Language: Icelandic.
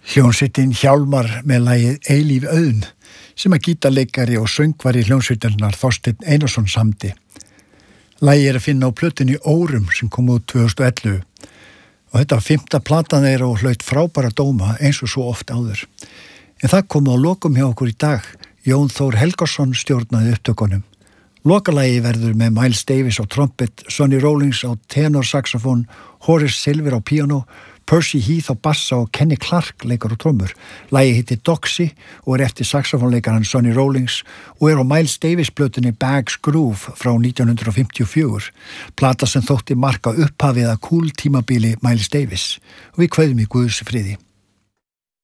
Hljómsveitin Hjálmar með lagið Eilíf auðn sem að gítarleikari og söngvari hljómsveitarinnar Þorsteinn Einarsson samdi. Lagið að finna á plötunni Órum sem kom út 2011 og þetta var 5. platan þeirra og hlaut frábæra dóma eins og svo oft áður. En það kom á lokum hjá okkur í dag. Jón Þór Helgason stjórnaði upptökunum. Lokalagið verður með Miles Davis á trompet, Sonny Rollins á tenorsaxofón, Horace Silver á píanó, Percy Heath á bassa og Kenny Clark leikar á trommur. Lagið heitir Doxy og eftir saxofónleikaran Sonny Rollins og á Miles Davis plötunni Bag's Groove frá 1954. Plata sem þótti marka upphafið að cool tímabili Miles Davis og við kveðum í Guðs friði.